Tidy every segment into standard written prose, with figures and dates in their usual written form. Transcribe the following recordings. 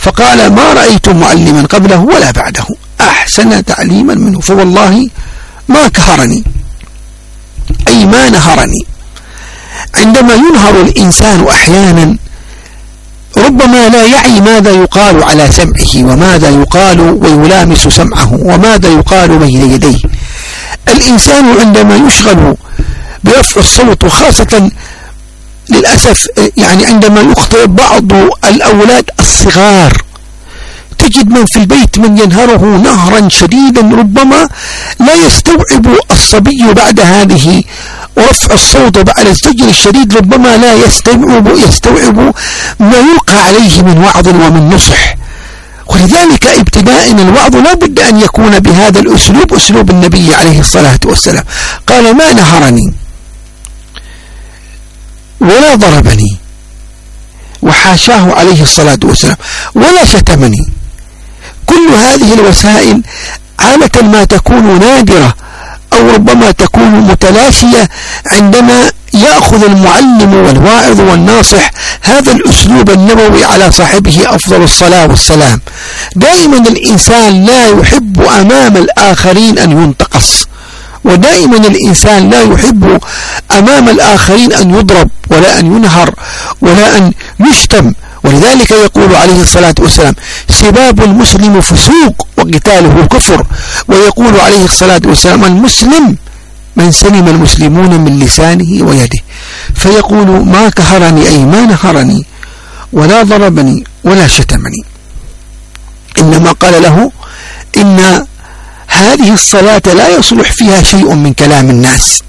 فقال ما رأيت معلما قبله ولا بعده أحسن تعليما منه، فوالله ما كهرني، أي ما نهرني. عندما ينهر الإنسان أحيانا ربما لا يعي ماذا يقال على سمعه، وماذا يقال ويلامس سمعه، وماذا يقال بين يديه. الإنسان عندما يشغل برفع الصوت، وخاصة للأسف يعني عندما يخطئ بعض الأولاد الصغار، تجد من في البيت من ينهره نهرا شديدا، ربما لا يستوعب الصبي بعد هذه ورفع الصوت بعد الزجر الشديد، ربما لا يستوعب ما يلقى عليه من وعظ ومن نصح. ولذلك ابتداء الوعظ لا بد أن يكون بهذا الأسلوب، أسلوب النبي عليه الصلاة والسلام. قال ما نهرني ولا ضربني، وحاشاه عليه الصلاة والسلام، ولا شتمني. كل هذه الوسائل عادة ما تكون نادرة أو ربما تكون متلاشية عندما يأخذ المعلم والواعظ والناصح هذا الأسلوب النبوي على صاحبه أفضل الصلاة والسلام. دائما الإنسان لا يحب أمام الآخرين أن ينتقص، ودائما الإنسان لا يحب أمام الآخرين أن يضرب ولا أن ينهر ولا أن يشتم. ولذلك يقول عليه الصلاة والسلام سباب المسلم فسوق وقتاله كفر، ويقول عليه الصلاة والسلام المسلم من سلم المسلمون من لسانه ويده. فيقول ما كهرني أي ما نهرني ولا ضربني ولا شتمني، إنما قال له إن هذه الصلاة لا يصلح فيها شيء من كلام الناس،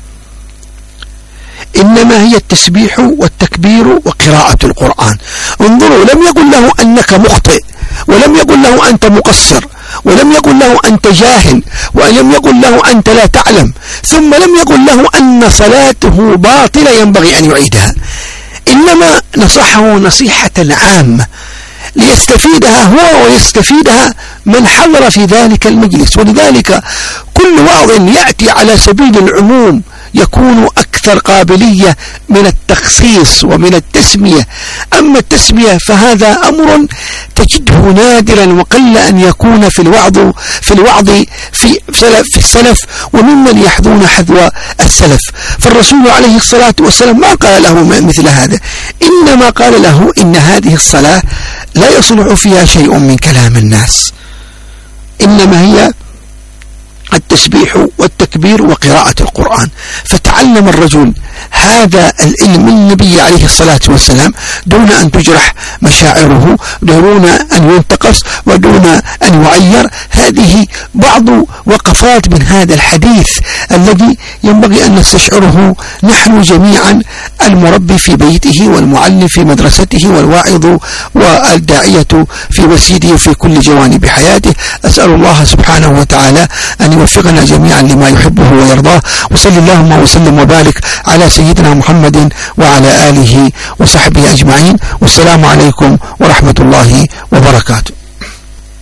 إنما هي التسبيح والتكبير وقراءة القرآن. انظروا، لم يقل له أنك مخطئ، ولم يقل له أنت مقصر، ولم يقل له أنت جاهل، ولم يقل له أنت لا تعلم، ثم لم يقل له أن صلاته باطلة ينبغي أن يعيدها، إنما نصحه نصيحة عامة ليستفيدها هو ويستفيدها من حضر في ذلك المجلس. ولذلك كل واعظ يأتي على سبيل العموم يكون أكثر قابلية من التخصيص ومن التسمية. أما التسمية فهذا أمر تجده نادرا، وقل أن يكون في الوعظ في السلف وممن يحذون حذو السلف. فالرسول عليه الصلاة والسلام ما قال له مثل هذا، إنما قال له إن هذه الصلاة لا يصلح فيها شيء من كلام الناس، إنما هي التسبيح والتكبير وقراءة القرآن. فتعلم الرجل هذا العلم من النبي عليه الصلاة والسلام دون أن تجرح مشاعره، دون أن ينتقص، ودون أن يعير. هذه بعض وقفات من هذا الحديث الذي ينبغي أن نستشعره نحن جميعا، المربي في بيته والمعلم في مدرسته والواعظ والداعية في مسجده وفي كل جوانب حياته. أسأل الله سبحانه وتعالى أن يوفقنا جميعا لما يحبه ويرضاه، وصل اللهم وسلم وبارك على سيدنا محمد وعلى آله وصحبه أجمعين، والسلام عليكم ورحمة الله وبركاته.